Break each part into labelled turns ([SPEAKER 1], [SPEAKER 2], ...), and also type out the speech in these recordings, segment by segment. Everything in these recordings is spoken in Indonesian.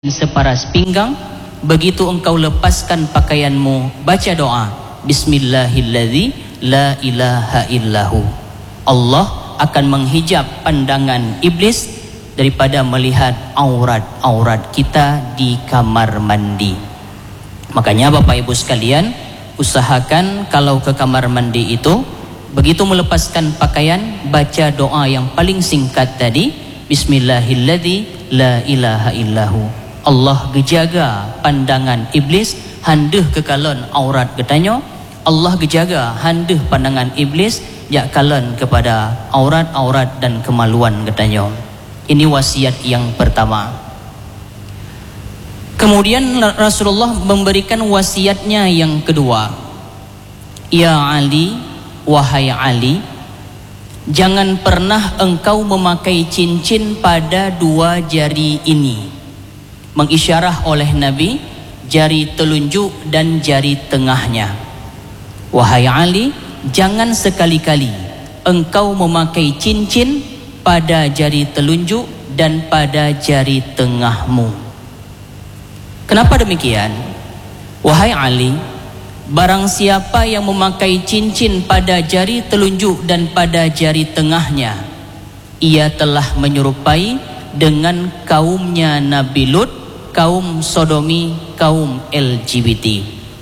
[SPEAKER 1] separas pinggang. Begitu engkau lepaskan pakaianmu, baca doa Bismillahilladzi la ilaha illahu. Allah akan menghijab pandangan iblis daripada melihat aurat-aurat kita di kamar mandi. Makanya Bapak Ibu sekalian, usahakan kalau ke kamar mandi itu, begitu melepaskan pakaian, baca doa yang paling singkat tadi, Bismillahilladzi la ilaha illahu. Allah gejaga pandangan iblis, handeuh kekalon aurat getanyo. Allah gejaga handeuh pandangan iblis, jak kalon kepada aurat-aurat dan kemaluan getanyo. Ini wasiat yang pertama. Kemudian Rasulullah memberikan wasiatnya yang kedua. Ya Ali, wahai Ali, jangan pernah engkau memakai cincin pada dua jari ini. Mengisyarah oleh Nabi jari telunjuk dan jari tengahnya. Wahai Ali, jangan sekali-kali engkau memakai cincin pada jari telunjuk dan pada jari tengahmu. Kenapa demikian? Wahai Ali, barang siapa yang memakai cincin pada jari telunjuk dan pada jari tengahnya, ia telah menyerupai dengan kaumnya Nabi Lut, kaum Sodomi, kaum LGBT.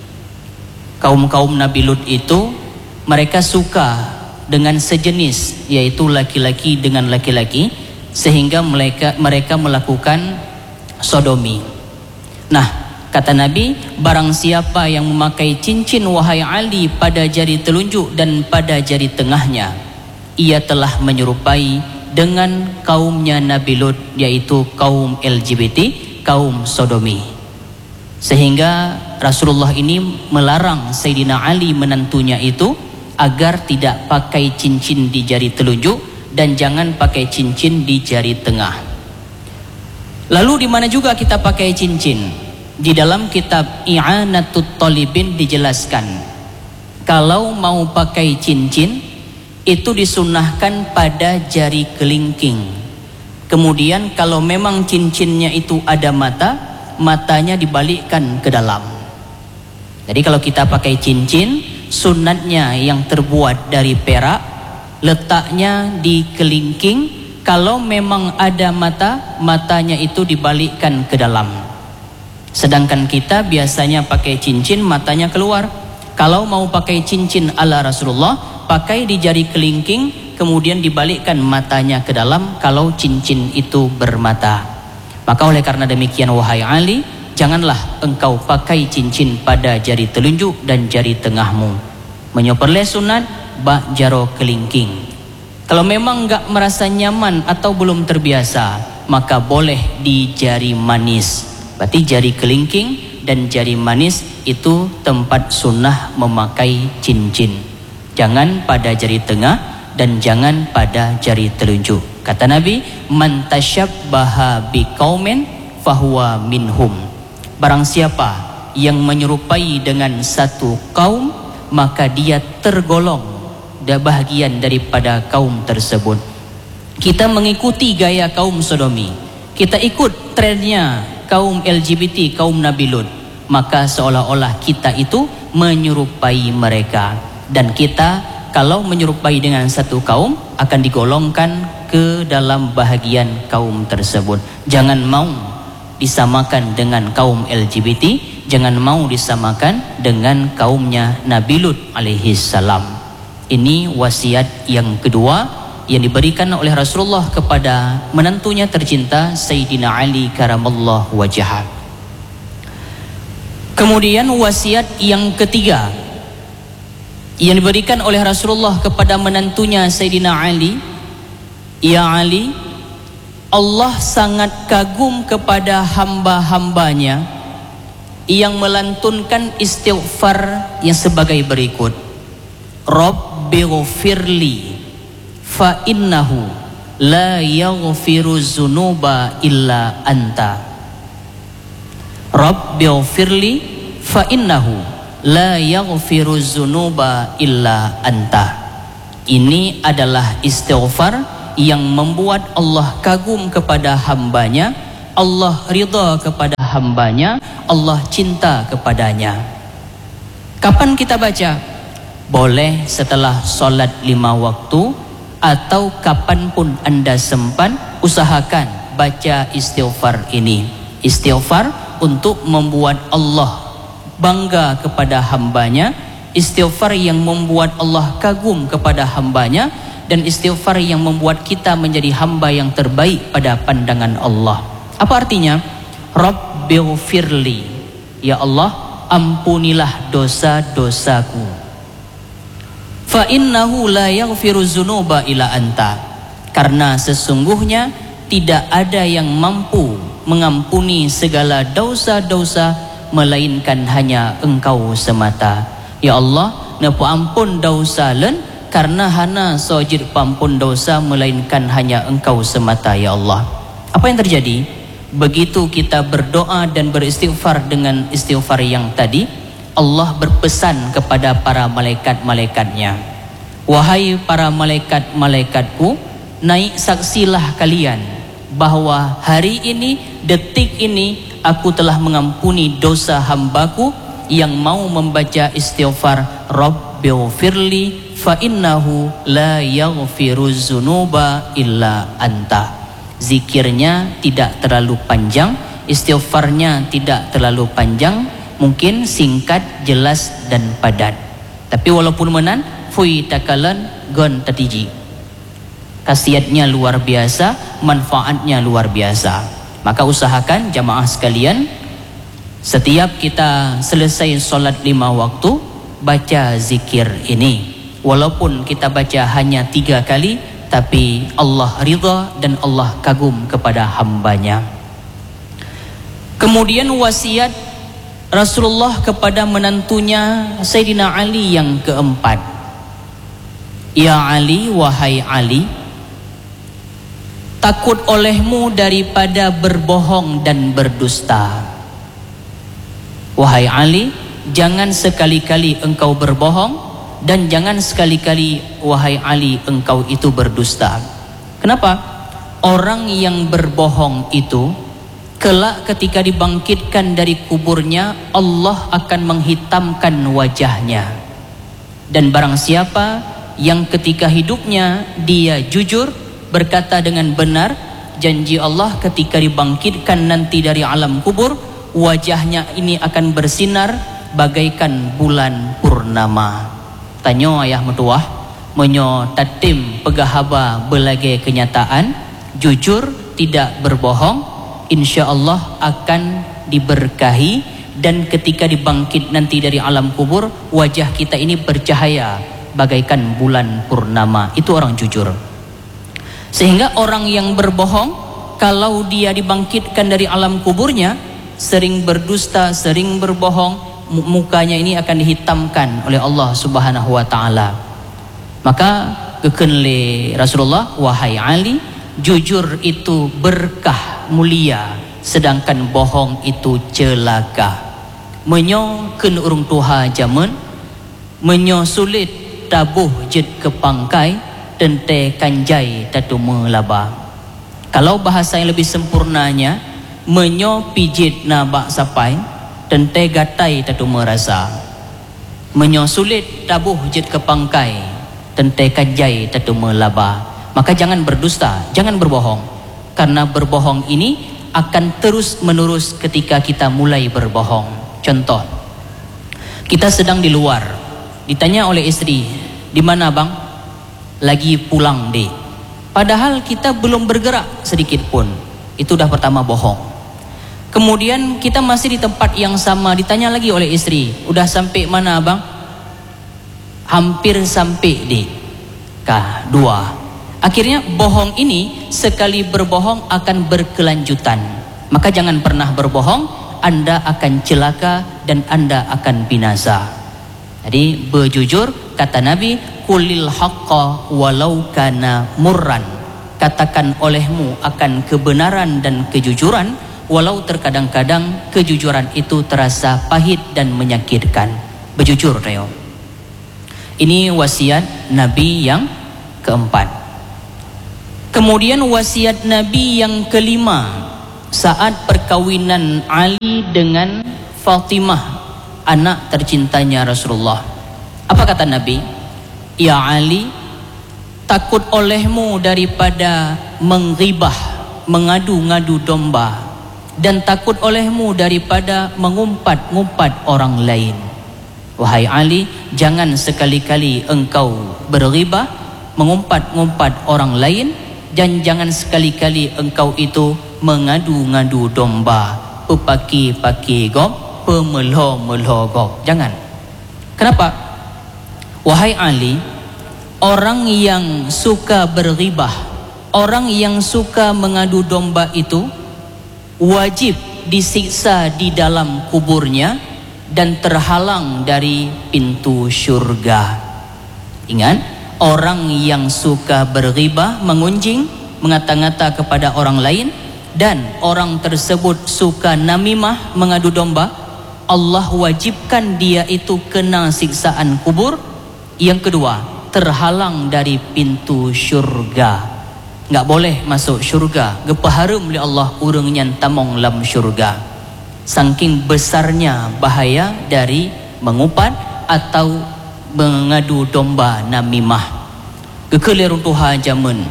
[SPEAKER 1] Kaum-kaum Nabi Lut itu mereka suka dengan sejenis, yaitu laki-laki dengan laki-laki, sehingga mereka melakukan sodomi. Nah, kata Nabi, barang siapa yang memakai cincin wahai Ali pada jari telunjuk dan pada jari tengahnya, ia telah menyerupai dengan kaumnya Nabi Lut, yaitu kaum LGBT, kaum sodomi. Sehingga Rasulullah ini melarang Sayyidina Ali menantunya itu agar tidak pakai cincin di jari telunjuk dan jangan pakai cincin di jari tengah. Lalu di mana juga kita pakai cincin? Di dalam kitab I'anatut Talibin dijelaskan, kalau mau pakai cincin itu disunnahkan pada jari kelingking. Kemudian kalau memang cincinnya itu ada mata, matanya dibalikkan ke dalam. Jadi kalau kita pakai cincin, sunatnya yang terbuat dari perak, letaknya di kelingking. Kalau memang ada mata, matanya itu dibalikkan ke dalam. Sedangkan kita biasanya pakai cincin, matanya keluar. Kalau mau pakai cincin ala Rasulullah, pakai di jari kelingking, kemudian dibalikkan matanya ke dalam kalau cincin itu bermata. Maka oleh karena demikian wahai Ali, janganlah engkau pakai cincin pada jari telunjuk dan jari tengahmu. Menyoperleh sunat bak jaro kelingking. Kalau memang enggak merasa nyaman atau belum terbiasa, maka boleh di jari manis. Berarti jari kelingking dan jari manis itu tempat sunnah memakai cincin. Jangan pada jari tengah dan jangan pada jari telunjuk. Kata Nabi, man tasyabbaha biqaumin fahuwa minhum. Barang siapa yang menyerupai dengan satu kaum, maka dia tergolong dan bahagian daripada kaum tersebut. Kita mengikuti gaya kaum Sodomi, kita ikut trennya kaum LGBT, kaum Nabi Lut, maka seolah-olah kita itu menyerupai mereka. Dan kita kalau menyerupai dengan satu kaum akan digolongkan ke dalam bahagian kaum tersebut. Jangan mau disamakan dengan kaum LGBT, jangan mau disamakan dengan kaumnya Nabi Lut alaihi salam. Ini wasiat yang kedua yang diberikan oleh Rasulullah kepada menantunya tercinta Sayyidina Ali karamallahu wajhah. Kemudian wasiat yang ketiga yang diberikan oleh Rasulullah kepada menantunya Sayyidina Ali, ya Ali, Allah sangat kagum kepada hamba-hambanya yang melantunkan istighfar yang sebagai berikut. Rabbighfirli fa innahu la yaghfiru dzunuba illa anta. Rabbighfirli fa innahu la yaghfiru dzunuba illa anta. Ini adalah istighfar yang membuat Allah kagum kepada hambanya. Allah ridha kepada hambanya, Allah cinta kepadanya. Kapan kita baca? Boleh setelah solat 5 waktu, atau kapanpun Anda sempat, usahakan baca istighfar ini. Istighfar untuk membuat Allah bangga kepada hambanya, istighfar yang membuat Allah kagum kepada hambanya, dan istighfar yang membuat kita menjadi hamba yang terbaik pada pandangan Allah. Apa artinya? Rabbighfirli, ya Allah, ampunilah dosa-dosaku. Fa innahu la yaghfiru dzunuba illa anta, karena sesungguhnya tidak ada yang mampu mengampuni segala dosa-dosa melainkan hanya Engkau semata. Ya Allah, napa ampun dosa len, karena hana sojid pampun dosa melainkan hanya Engkau semata, ya Allah. Apa yang terjadi? Begitu kita berdoa dan beristighfar dengan istighfar yang tadi, Allah berpesan kepada para malaikat-malaikatnya, wahai para malaikat-malaikatku, naik saksilah kalian bahwa hari ini, detik ini, aku telah mengampuni dosa hambaku yang mau membaca istighfar Rabbighfirli fa innahu la yaghfiru dzunuba illa anta. Zikirnya tidak terlalu panjang, istighfarnya tidak terlalu panjang, mungkin singkat, jelas dan padat. Tapi walaupun menan fui takalan gon tatiji, khasiatnya luar biasa, manfaatnya luar biasa. Maka usahakan jamaah sekalian, setiap kita selesai solat 5 waktu, baca zikir ini. Walaupun kita baca hanya 3 kali, tapi Allah ridha dan Allah kagum kepada hambanya. Kemudian wasiat Rasulullah kepada menantunya Sayyidina Ali yang keempat. Ya Ali, wahai Ali, takut olehmu daripada berbohong dan berdusta. Wahai Ali, jangan sekali-kali engkau berbohong, dan jangan sekali-kali wahai Ali engkau itu berdusta. Kenapa? Orang yang berbohong itu kelak ketika dibangkitkan dari kuburnya, Allah akan menghitamkan wajahnya. Dan barang siapa yang ketika hidupnya dia jujur, berkata dengan benar, janji Allah ketika dibangkitkan nanti dari alam kubur, wajahnya ini akan bersinar bagaikan bulan purnama. Tanyo ayah metuah, menyo tatim pegahaba belage kenyataan, jujur tidak berbohong, insya Allah akan diberkahi. Dan ketika dibangkit nanti dari alam kubur, wajah kita ini bercahaya bagaikan bulan purnama. Itu orang jujur. Sehingga orang yang berbohong, kalau dia dibangkitkan dari alam kuburnya, sering berdusta, sering berbohong, mukanya ini akan dihitamkan oleh Allah Subhanahu wa taala. Maka kekenle Rasulullah, wahai Ali, jujur itu berkah mulia, sedangkan bohong itu celaka. Menyo ken urung tuha jaman, menyo sulit tabuh jed ke pangkai, tente kanjai tatu melaba. Kalau bahasa yang lebih sempurnanya, menyo pijit na bak sapai, tente gatai tatu merasa. Menyo sulit tabuh jed ke pangkai, tente kanjai tatu melaba. Maka jangan berdusta, jangan berbohong, karena berbohong ini akan terus menerus ketika kita mulai berbohong. Contoh, kita sedang di luar, ditanya oleh istri, di mana bang? Lagi pulang deh. Padahal kita belum bergerak sedikit pun. Itu dah pertama bohong. Kemudian kita masih di tempat yang sama, ditanya lagi oleh istri, udah sampai mana bang? Hampir sampai deh. Dua. Akhirnya bohong ini sekali berbohong akan berkelanjutan. Maka jangan pernah berbohong, Anda akan celaka dan Anda akan binasa. Jadi berjujur, kata Nabi, kulil haqqa walau kana murran. Katakan olehmu akan kebenaran dan kejujuran, walau terkadang-kadang kejujuran itu terasa pahit dan menyakitkan. Berjujur, Reo. Ini wasiat Nabi yang keempat. Kemudian wasiat Nabi yang kelima, saat perkawinan Ali dengan Fatimah, anak tercintanya Rasulullah. Apa kata Nabi? Ya Ali, takut olehmu daripada menggibah, mengadu-ngadu domba, dan takut olehmu daripada mengumpat-ngumpat orang lain. Wahai Ali, jangan sekali-kali engkau berghibah, mengumpat-ngumpat orang lain, dan jangan sekali-kali engkau itu mengadu-ngadu domba, pepaki-paki gop, pemeloh-meloh gop. Jangan. Kenapa? Wahai Ali, orang yang suka berghibah, orang yang suka mengadu domba itu wajib disiksa di dalam kuburnya dan terhalang dari pintu syurga. Ingat, orang yang suka berghibah, mengunjing, mengata-ngata kepada orang lain, dan orang tersebut suka namimah, mengadu domba, Allah wajibkan dia itu kena siksaan kubur. Yang kedua, terhalang dari pintu syurga. Enggak boleh masuk syurga. Gepaharum oleh Allah urang nyan tamong lam syurga. Saking besarnya bahaya dari mengumpat atau mengadu domba namimah. Kekelirun Tuhan jaman.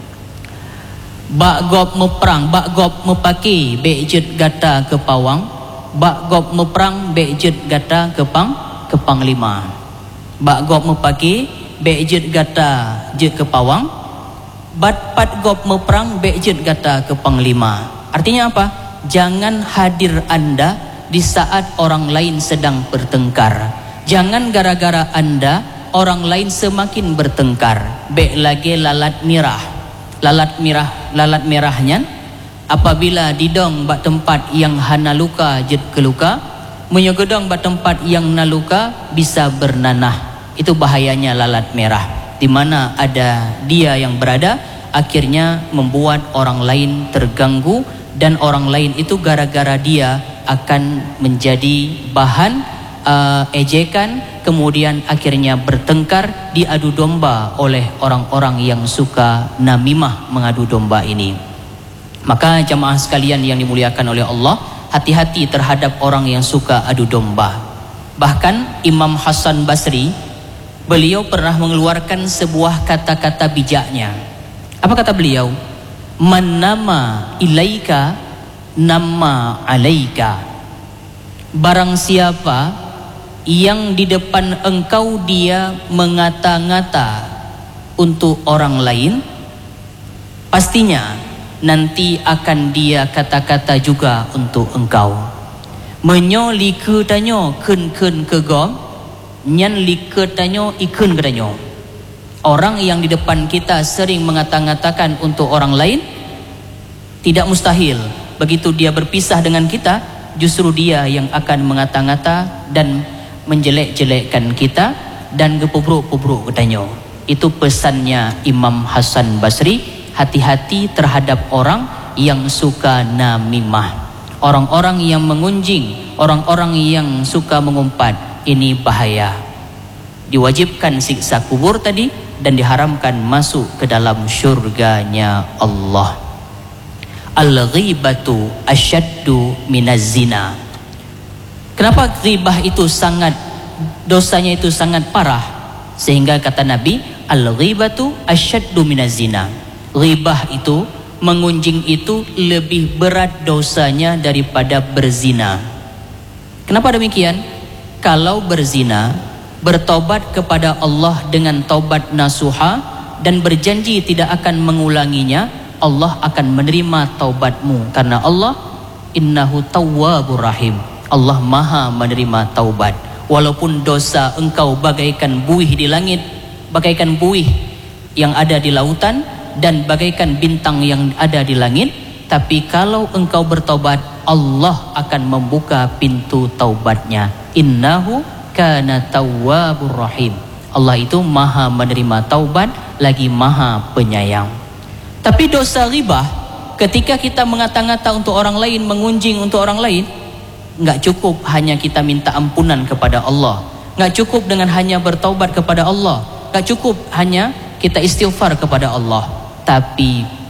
[SPEAKER 1] Bak gop meperang, bak gop mepaki, bejet gata ke pawang. Bak gop meperang, bejet gata ke panglima. Bak gop mepaki, bejet gata je ke pawang. Bat gop meperang, bejet gata ke panglima. Artinya apa? Jangan hadir Anda di saat orang lain sedang bertengkar. Jangan gara-gara Anda orang lain semakin bertengkar. Bek lagi lalat mirah. Lalat merahnya apabila didong bak tempat yang hana luka jet keluka, menyegedong bak tempat yang naluka bisa bernanah. Itu bahayanya lalat merah. Di mana ada dia yang berada, akhirnya membuat orang lain terganggu, dan orang lain itu gara-gara dia akan menjadi bahan ejekan, kemudian akhirnya bertengkar, diadu domba oleh orang-orang yang suka namimah, mengadu domba ini. Maka jamaah sekalian yang dimuliakan oleh Allah, hati-hati terhadap orang yang suka adu domba. Bahkan Imam Hasan Basri, beliau pernah mengeluarkan sebuah kata-kata bijaknya. Apa kata beliau? Man nama ilaika nama alaika. Barang siapa yang di depan engkau dia mengata-ngata untuk orang lain, pastinya nanti akan dia kata-kata juga untuk engkau. Menyo liku tanyo kun ke gom, nyan liku tanyo ikun ke tanyo. Orang yang di depan kita sering mengata-ngatakan untuk orang lain, tidak mustahil begitu dia berpisah dengan kita, justru dia yang akan mengata-ngata dan menjelek-jelekkan kita dan gepubruk-pubruk katanya. Itu pesannya Imam Hasan Basri. Hati-hati terhadap orang yang suka namimah, orang-orang yang mengunjing, orang-orang yang suka mengumpat. Ini bahaya. Diwajibkan siksa kubur tadi dan diharamkan masuk ke dalam syurganya Allah. Al-ghibatu asyaddu minaz zina. Kenapa ghibah itu sangat, dosanya itu sangat parah? Sehingga kata Nabi, al-ghibatu asyaddu minaz zina. Ghibah itu, mengunjing itu lebih berat dosanya daripada berzina. Kenapa demikian? Kalau berzina, bertobat kepada Allah dengan taubat nasuha dan berjanji tidak akan mengulanginya, Allah akan menerima taubatmu, karena Allah innahu tawwabur rahim. Allah maha menerima taubat. Walaupun dosa engkau bagaikan buih di langit, bagaikan buih yang ada di lautan, dan bagaikan bintang yang ada di langit, tapi kalau engkau bertobat, Allah akan membuka pintu taubatnya. Innahu kana tawwabur rahim. Allah itu maha menerima taubat, lagi maha penyayang. Tapi dosa ghibah, ketika kita mengata-ngata untuk orang lain, mengunjing untuk orang lain, enggak cukup hanya kita minta ampunan kepada Allah, enggak cukup dengan hanya bertaubat kepada Allah, enggak cukup hanya kita istighfar kepada Allah, tapi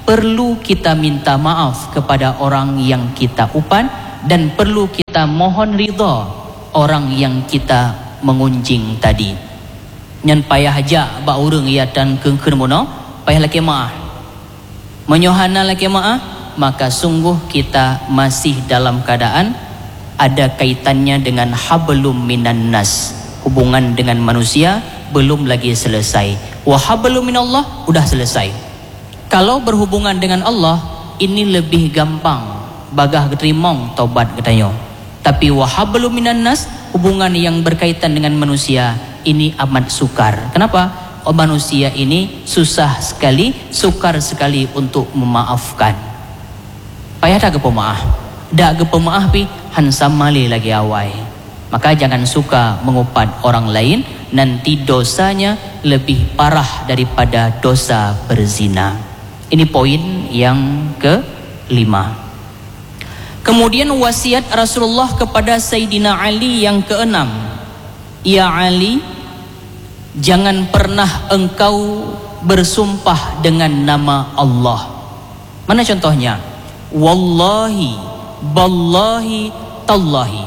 [SPEAKER 1] perlu kita minta maaf kepada orang yang kita upan, dan perlu kita mohon ridha orang yang kita mengunjing tadi. Nyan payah aja ba urang ia dan keun mono payah laki maaf menyohana laki maaf, maka sungguh kita masih dalam keadaan ada kaitannya dengan hablum minan nas, hubungan dengan manusia belum lagi selesai. Wa hablum minallah udah selesai. Kalau berhubungan dengan Allah ini lebih gampang, bagah keterimong tobat katanya. Tapi wa hablum minan nas, hubungan yang berkaitan dengan manusia ini amat sukar. Kenapa? Manusia ini susah sekali, sukar sekali untuk memaafkan. Payah tak ke pemaaf, dak ke pemaaf pi hansam mali lagi awai. Maka jangan suka mengupat orang lain, nanti dosanya lebih parah daripada dosa berzina. Ini poin yang ke-5. Kemudian wasiat Rasulullah kepada Sayyidina Ali yang ke-6. Ya Ali, jangan pernah engkau bersumpah dengan nama Allah. Mana contohnya? Wallahi, ballahi, tallahi.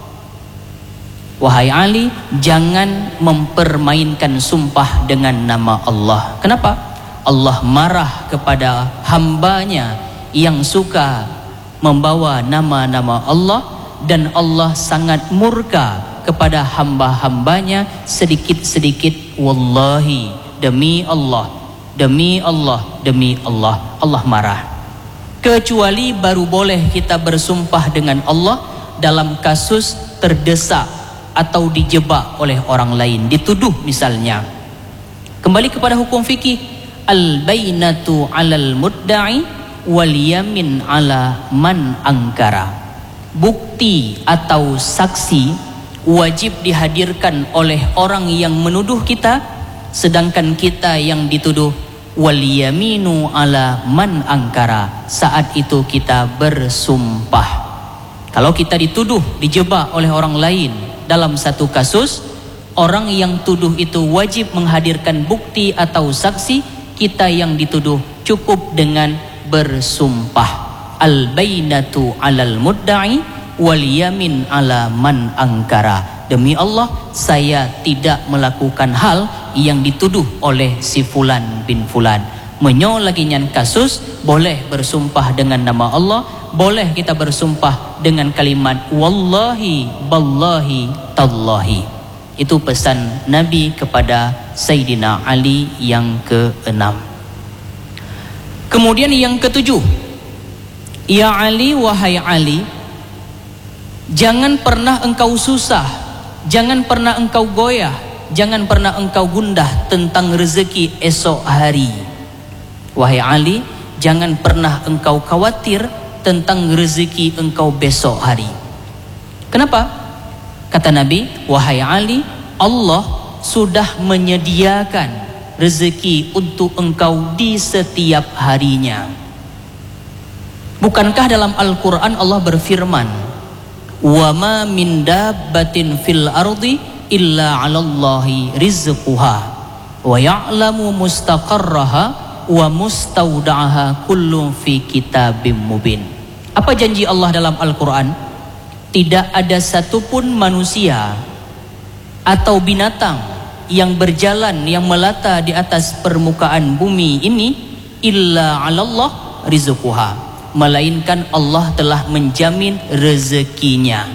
[SPEAKER 1] Wahai Ali, jangan mempermainkan sumpah dengan nama Allah. Kenapa? Allah marah kepada hambanya yang suka membawa nama-nama Allah, dan Allah sangat murka kepada hamba-hambanya sedikit-sedikit wallahi, demi Allah, demi Allah, demi Allah. Allah marah. Kecuali baru boleh kita bersumpah dengan Allah dalam kasus terdesak atau dijebak oleh orang lain, dituduh misalnya. Kembali kepada hukum fikih, al-bainatu 'alal mudda'i wal yamin 'ala man angkara. Bukti atau saksi wajib dihadirkan oleh orang yang menuduh kita, sedangkan kita yang dituduh wal yaminu 'ala man angkara, saat itu kita bersumpah. Kalau kita dituduh, dijebak oleh orang lain dalam satu kasus, orang yang tuduh itu wajib menghadirkan bukti atau saksi. Kita yang dituduh cukup dengan bersumpah. Al-bainatu 'alal mudda'i wal yamin 'ala man angkara. Demi Allah, saya tidak melakukan hal yang dituduh oleh si fulan bin fulan. Menyo lagi nyan kasus, boleh bersumpah dengan nama Allah, boleh kita bersumpah dengan kalimat wallahi, ballahi, tallahi. Itu pesan Nabi kepada Sayyidina Ali yang ke-6. Kemudian yang ke-7. Ya Ali, wahai Ali, jangan pernah engkau susah, jangan pernah engkau goyah, jangan pernah engkau gundah tentang rezeki esok hari. Wahai Ali, jangan pernah engkau khawatir tentang rezeki engkau besok hari. Kenapa? Kata Nabi, wahai Ali, Allah sudah menyediakan rezeki untuk engkau di setiap harinya. Bukankah dalam Al-Quran Allah berfirman, wa ma min dabbatin fil ardi illa 'alallahi rizquha wa ya'lamu mustaqarraha wa mustaudaha kullun fi kitabim mubin. Apa janji Allah dalam Al-Quran? Tidak ada satupun manusia atau binatang yang berjalan, yang melata di atas permukaan bumi ini illa 'alallah rizquha, melainkan Allah telah menjamin rezekinya.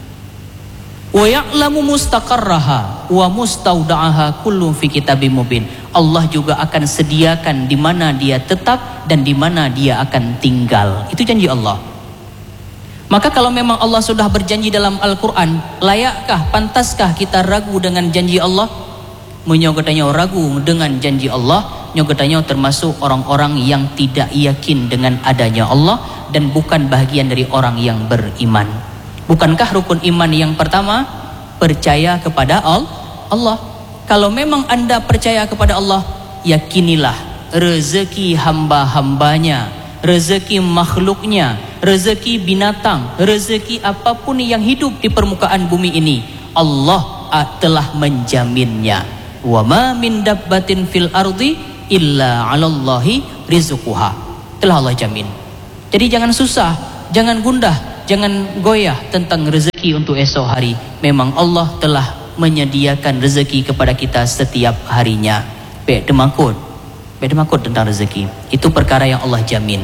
[SPEAKER 1] Wa ya'lamu mustaqarraha wa mustaudaha kullun fi kitabim mubin. Allah juga akan sediakan di mana dia tetap dan di mana dia akan tinggal. Itu janji Allah. Maka kalau memang Allah sudah berjanji dalam Al-Quran, layakkah, pantaskah kita ragu dengan janji Allah? Menyogatanya ragu dengan janji Allah, nyogatanya termasuk orang-orang yang tidak yakin dengan adanya Allah dan bukan bahagian dari orang yang beriman. Bukankah rukun iman yang pertama? Percaya kepada Allah. Kalau memang Anda percaya kepada Allah, yakinilah rezeki hamba-hambanya, rezeki makhluknya, rezeki binatang, rezeki apapun yang hidup di permukaan bumi ini, Allah telah menjaminnya. Wa ma min dabbatin fil ardi illa 'alallahi rizquha. telah Allah jamin. Jadi jangan susah, jangan gundah, jangan goyah tentang rezeki untuk esok hari. Memang Allah telah menyediakan rezeki kepada kita setiap harinya. Baik demakut tentang rezeki. Itu perkara yang Allah jamin.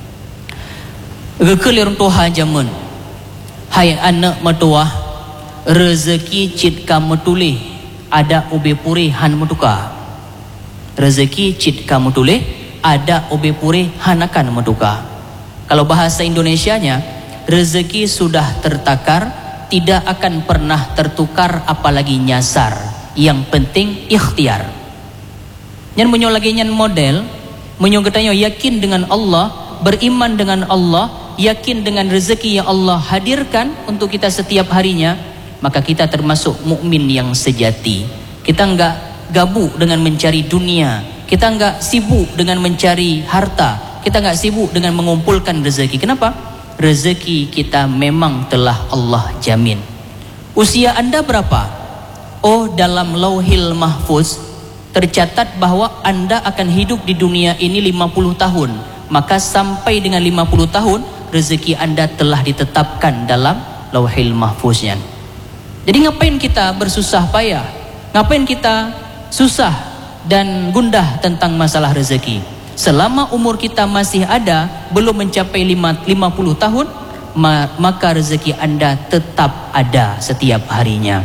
[SPEAKER 1] Gekelir Tuhan jamin. Hai anak mertua, rezeki cit kamu tulih, ada ubi puri han metuka. Rezeki cit kamu tulih, ada ubi puri han akan metuka. Kalau bahasa Indonesianya, rezeki sudah tertakar, tidak akan pernah tertukar apalagi nyasar. Yang penting ikhtiar. Yang menyo lagi nyan model, menyo katanya yakin dengan Allah, beriman dengan Allah, yakin dengan rezeki yang Allah hadirkan untuk kita setiap harinya, maka kita termasuk mukmin yang sejati. Kita enggak gabuk dengan mencari dunia, kita enggak sibuk dengan mencari harta, kita enggak sibuk dengan mengumpulkan rezeki. Kenapa? Rezeki kita memang telah Allah jamin. Usia Anda berapa? Oh, dalam Lauhil Mahfuz tercatat bahwa Anda akan hidup di dunia ini 50 tahun. Maka sampai dengan 50 tahun rezeki Anda telah ditetapkan dalam Lauhil Mahfuznya. Jadi ngapain kita bersusah payah? Ngapain kita susah dan gundah tentang masalah rezeki? Selama umur kita masih ada, belum mencapai 50 tahun, maka rezeki Anda tetap ada setiap harinya.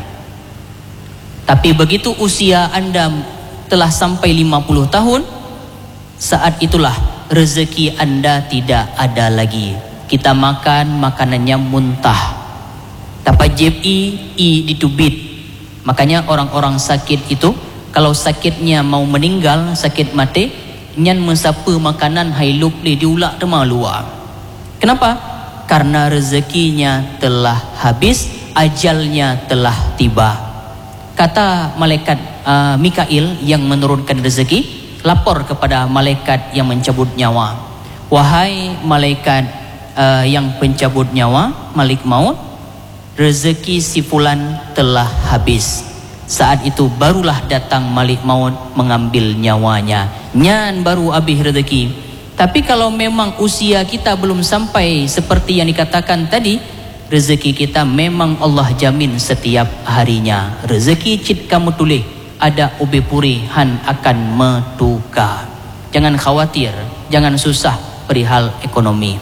[SPEAKER 1] Tapi begitu usia Anda telah sampai 50 tahun, saat itulah rezeki Anda tidak ada lagi. Kita makan makanannya muntah. Dapat i ditubit. Makanya orang-orang sakit itu, kalau sakitnya mau meninggal, sakit mati, nyan mensapu makanan hailuk diulak tema luar. Kenapa? Karena rezekinya telah habis, ajalnya telah tiba. Kata malaikat Mikail yang menurunkan rezeki, lapor kepada malaikat yang mencabut nyawa. Wahai malaikat yang pencabut nyawa, Malik Maut, rezeki si fulan telah habis. Saat itu barulah datang Malik Maut mengambil nyawanya. Nyan baru habis rezeki. Tapi kalau memang usia kita belum sampai seperti yang dikatakan tadi, rezeki kita memang Allah jamin setiap harinya. Rezeki cit kamu tulih, ada ubi puri han akan metuka. Jangan khawatir, jangan susah perihal ekonomi.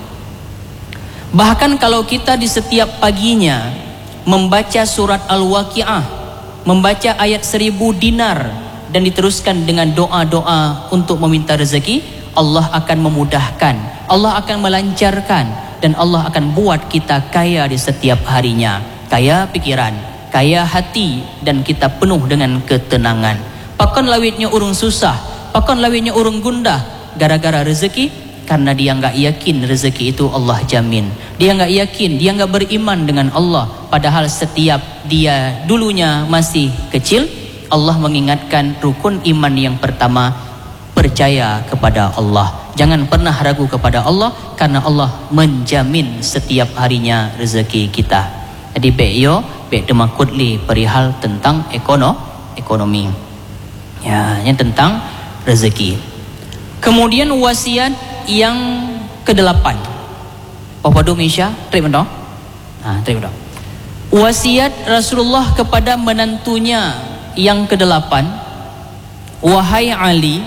[SPEAKER 1] Bahkan kalau kita di setiap paginya membaca surat Al-Waqi'ah, membaca ayat 1000 dinar dan diteruskan dengan doa-doa untuk meminta rezeki, Allah akan memudahkan, Allah akan melancarkan, dan Allah akan buat kita kaya di setiap harinya. Kaya pikiran, kaya hati, dan kita penuh dengan ketenangan. Pakon lawitnya urung susah, pakon lawitnya urung gundah gara-gara rezeki. Karena dia enggak yakin rezeki itu Allah jamin. Dia enggak yakin, dia enggak beriman dengan Allah. Padahal setiap dia dulunya masih kecil, Allah mengingatkan rukun iman yang pertama, percaya kepada Allah. Jangan pernah ragu kepada Allah, karena Allah menjamin setiap harinya rezeki kita. Jadi baik demakut li perihal tentang ekonomi. Ya, yang tentang rezeki. Kemudian wasiat yang ke-8. Papa Domisha, terima kasih. Wasiat Rasulullah kepada menantunya yang ke-8. Wahai Ali,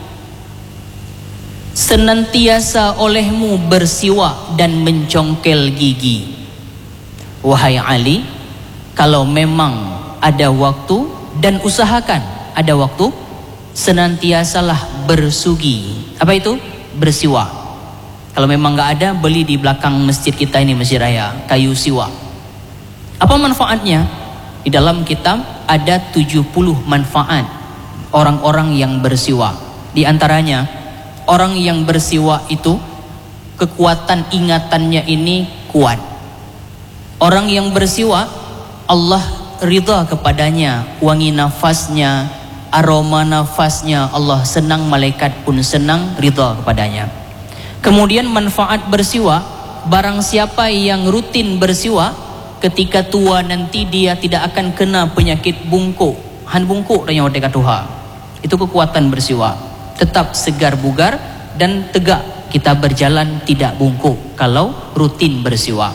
[SPEAKER 1] senantiasa olehmu bersiwak dan mencongkel gigi. Wahai Ali, kalau memang ada waktu, dan usahakan ada waktu, senantiasalah bersugi. Apa itu? Bersiwak. Kalau memang nggak ada, beli di belakang masjid kita ini, Masjid Raya, kayu siwak. Apa manfaatnya? Di dalam kitab ada 70 manfaat orang-orang yang bersiwak. Di antaranya, orang yang bersiwak itu kekuatan ingatannya ini kuat. Orang yang bersiwak, Allah ridha kepadanya, wangi nafasnya, aroma nafasnya Allah senang, malaikat pun senang, ridha kepadanya. Kemudian manfaat bersiwak, barang siapa yang rutin bersiwak, ketika tua nanti dia tidak akan kena penyakit bungkuk. Han bungkuk yang dekat Tuhan. Itu kekuatan bersiwak. Tetap segar bugar dan tegak kita berjalan tidak bungkuk kalau rutin bersiwak.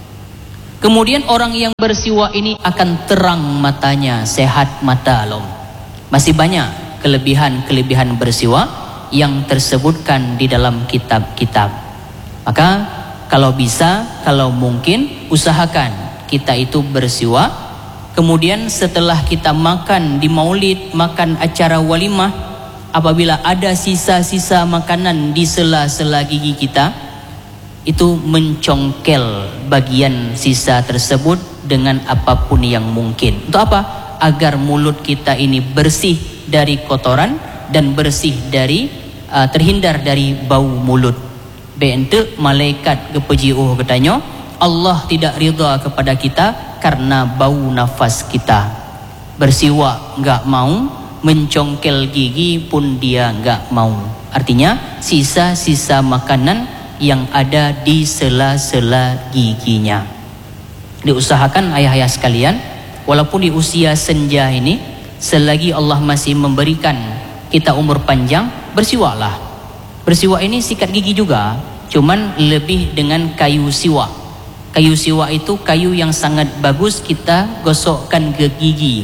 [SPEAKER 1] Kemudian orang yang bersiwak ini akan terang matanya, sehat mata alom. Masih banyak kelebihan-kelebihan bersiwak yang tersebutkan di dalam kitab-kitab. Maka kalau bisa, kalau mungkin, usahakan kita itu bersiwak. Kemudian setelah kita makan di maulid, makan acara walimah, apabila ada sisa-sisa makanan di sela-sela gigi kita, itu mencongkel bagian sisa tersebut dengan apapun yang mungkin. Untuk apa? Agar mulut kita ini bersih dari kotoran dan bersih dari terhindar dari bau mulut. Bente malaikat kepejiuh katanya, Allah tidak ridha kepada kita karena bau nafas kita. Bersiwak enggak mau, mencongkel gigi pun dia enggak mau. Artinya sisa-sisa makanan yang ada di sela-sela giginya. Diusahakan ayah-ayah sekalian, walaupun di usia senja ini, selagi Allah masih memberikan kita umur panjang, bersiwaklah. Bersiwak ini sikat gigi juga, cuman lebih dengan kayu siwak. Kayu siwak itu kayu yang sangat bagus kita gosokkan ke gigi.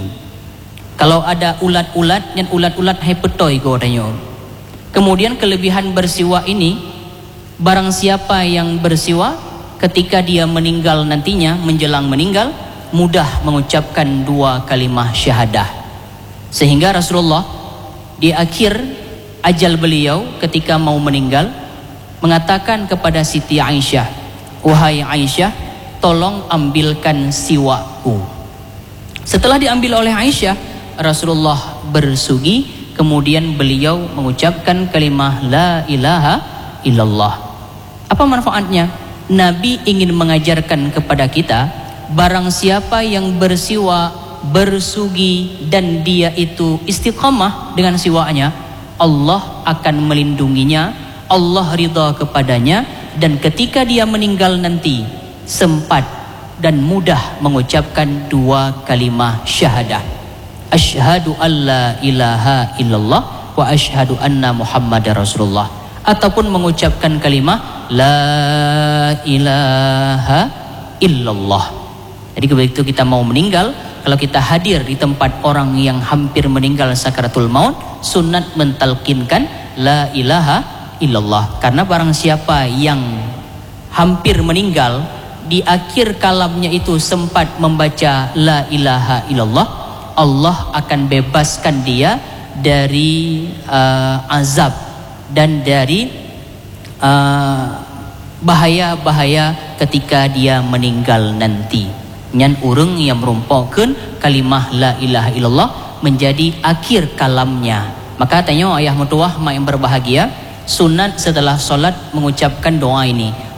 [SPEAKER 1] Kalau ada ulat-ulat, dan ulat-ulat hepatoy katanya. Kemudian kelebihan bersiwak ini, barang siapa yang bersiwak ketika dia meninggal nantinya, menjelang meninggal, mudah mengucapkan 2 kalimah syahadah. Sehingga Rasulullah di akhir ajal beliau ketika mau meninggal mengatakan kepada Siti Aisyah, wahai Aisyah, tolong ambilkan siwakku. Setelah diambil oleh Aisyah, Rasulullah bersugi, kemudian beliau mengucapkan kalimah la ilaha illallah. Apa manfaatnya? Nabi ingin mengajarkan kepada kita, barang siapa yang bersiwak, bersugi, dan dia itu istiqamah dengan siwaknya, Allah akan melindunginya, Allah ridha kepadanya, dan ketika dia meninggal nanti sempat dan mudah mengucapkan 2 kalimah syahadah. Asyhadu alla ilaha illallah wa asyhadu anna Muhammadar Rasulullah, ataupun mengucapkan kalimah la ilaha illallah. Jadi begitu kita mau meninggal, kalau kita hadir di tempat orang yang hampir meninggal sakaratul maut, sunat mentalkinkan la ilaha illallah. Karena barang siapa yang hampir meninggal, di akhir kalamnya itu sempat membaca la ilaha illallah, Allah akan bebaskan dia dari azab dan dari bahaya-bahaya ketika dia meninggal nanti. Nyan urang yang merumpokkan kalimah la ilaha illallah menjadi akhir kalamnya. Maka tanya ayah mertuah mak yang berbahagia, sunat setelah solat mengucapkan doa ini.